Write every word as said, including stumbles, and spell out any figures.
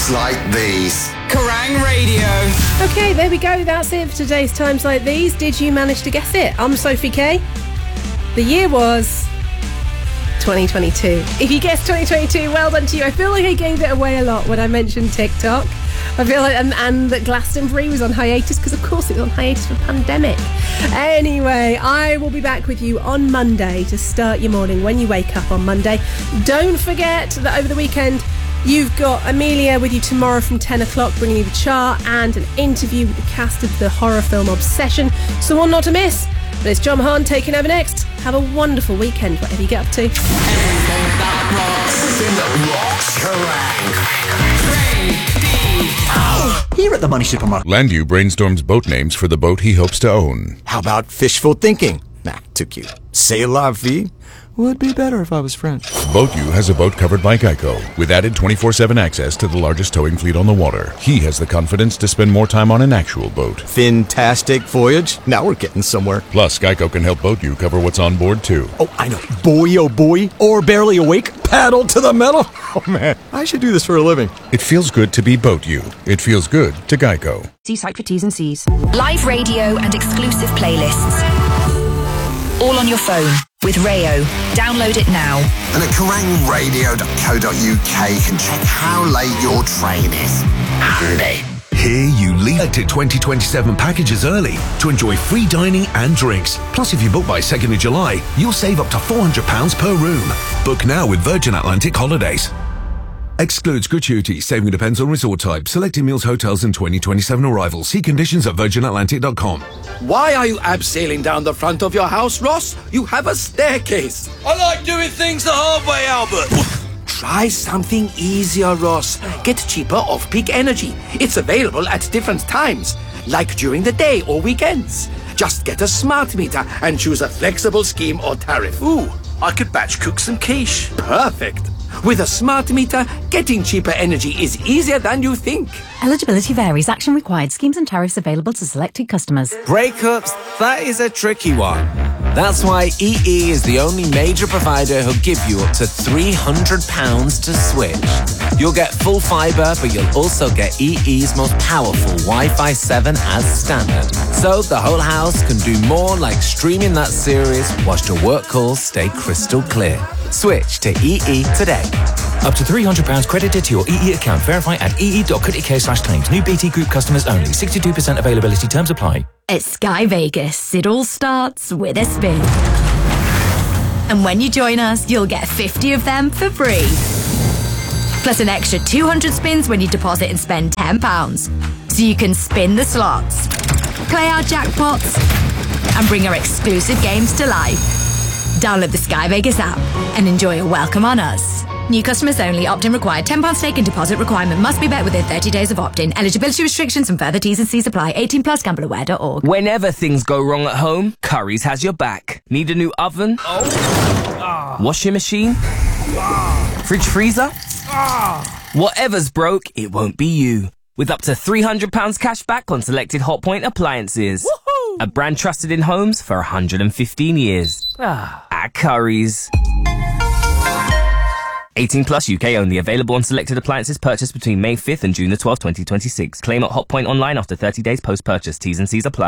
Times Like These. Kerrang Radio. Okay, there we go. That's it for today's Times Like These. Did you manage to guess it? I'm Sophie Kay. The year was twenty twenty-two. If you guessed twenty twenty-two, well done to you. I feel like I gave it away a lot when I mentioned TikTok. I feel like, and, and that Glastonbury was on hiatus, because of course it was on hiatus for pandemic. Anyway, I will be back with you on Monday to start your morning when you wake up on Monday. Don't forget that over the weekend, you've got Amelia with you tomorrow from ten o'clock, bringing you the chart and an interview with the cast of the horror film Obsession. So one not to miss. But it's John Mahon taking over next. Have a wonderful weekend, whatever you get up to. Everything that rocks. Kerrang. Here at the Money Supermarket. Landu brainstorms boat names for the boat he hopes to own. How about fishful thinking? Nah, too cute. C'est la vie? Would be better if I was French. BoatU has a boat covered by Geico, with added twenty-four seven access to the largest towing fleet on the water. He has the confidence to spend more time on an actual boat. Fantastic voyage. Now we're getting somewhere. Plus, Geico can help BoatU cover what's on board, too. Oh, I know. Boy, oh boy. Or barely awake. Paddle to the metal. Oh, man. I should do this for a living. It feels good to be BoatU. It feels good to Geico. See site for T's and C's. Live radio and exclusive playlists. All on your phone with Rayo. Download it now. And at kerrang radio dot co dot uk can check how late your train is. Handy. Here you leave to twenty twenty-seven packages early to enjoy free dining and drinks. Plus, if you book by second of July, you'll save up to four hundred pounds per room. Book now with Virgin Atlantic Holidays. Excludes gratuity. Saving depends on resort type. Selected meals, hotels and twenty twenty-seven arrivals. See conditions at virgin atlantic dot com. Why are you abseiling down the front of your house, Ross? You have a staircase. I like doing things the hard way, Albert. Try something easier, Ross. Get cheaper off-peak energy. It's available at different times, like during the day or weekends. Just get a smart meter and choose a flexible scheme or tariff. Ooh, I could batch cook some quiche. Perfect. With a smart meter, getting cheaper energy is easier than you think. Eligibility varies. Action required. Schemes and tariffs available to selected customers. Breakups, that is a tricky one. That's why E E is the only major provider who'll give you up to three hundred pounds to switch. You'll get full fibre, but you'll also get E E's most powerful Wi-Fi seven as standard. So the whole house can do more, like streaming that series whilst your work calls stay crystal clear. Switch to E E today. Up to three hundred pounds credited to your E E account. Verify at ee dot co dot uk slash claims. New B T Group customers only. sixty-two percent availability terms apply. At Sky Vegas, it all starts with a spin. And when you join us, you'll get fifty of them for free. Plus an extra two hundred spins when you deposit and spend ten pounds. So you can spin the slots, play our jackpots, and bring our exclusive games to life. Download the Sky Vegas app and enjoy a welcome on us. New customers only. Opt-in required. ten pounds stake and deposit requirement must be met within thirty days of opt-in. Eligibility restrictions and further T's and C's apply. eighteen plus gamble aware dot org. Whenever things go wrong at home, Currys has your back. Need a new oven? Oh. Ah. Washing machine? Ah. Fridge freezer? Ah. Whatever's broke, it won't be you. With up to three hundred pounds cash back on selected Hotpoint appliances. Woohoo! A brand trusted in homes for one hundred fifteen years. Ah. At Currys. eighteen plus U K only. Available on selected appliances purchased between May fifth and June the twelfth, twenty twenty-six. Claim at Hotpoint online after thirty days post-purchase. T's and C's apply.